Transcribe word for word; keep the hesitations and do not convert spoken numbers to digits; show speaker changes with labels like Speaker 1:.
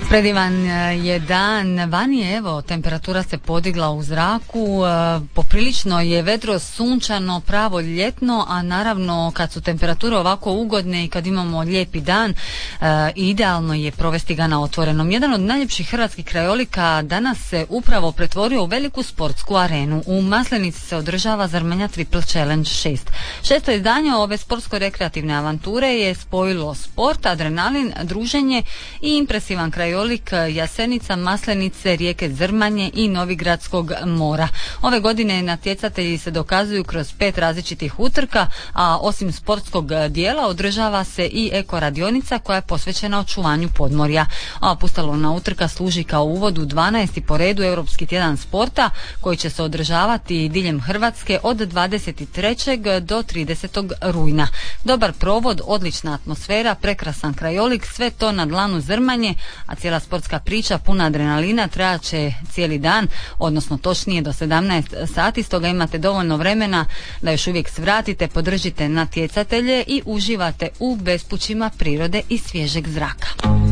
Speaker 1: Predivan je dan, vani je, evo, temperatura se podigla u zraku, poprilično je vedro, sunčano, pravo ljetno, a naravno kad su temperature ovako ugodne i kad imamo lijepi dan, idealno je provesti ga na otvorenom. Jedan od najljepših hrvatskih krajolika danas se upravo pretvorio u veliku sportsku arenu. U Maslenici se održava Zrmanja Triple Challenge šest. Šesto izdanje ove sportsko-rekreativne avanture je spojilo sport, adrenalin, druženje i impresivan krajolik Jasenica, Maslenice, rijeke Zrmanje i Novigradskog mora. Ove godine natjecatelji se dokazuju kroz pet različitih utrka, a osim sportskog dijela održava se i eko radionica koja je posvećena očuvanju podmorja. A pustolovna utrka služi kao uvod u dvanaesti po redu Europski tjedan sporta koji će se održavati diljem Hrvatske od dvadeset trećeg do tridesetog rujna. Dobar provod, odlična atmosfera, prekrasan krajolik, sve to na dlanu Zrmanje, a cijela sportska priča puna adrenalina trajat će cijeli dan, odnosno točnije do sedamnaest sati, stoga imate dovoljno vremena da još uvijek svratite, podržite natjecatelje i uživate u bespućima prirode i svježeg zraka.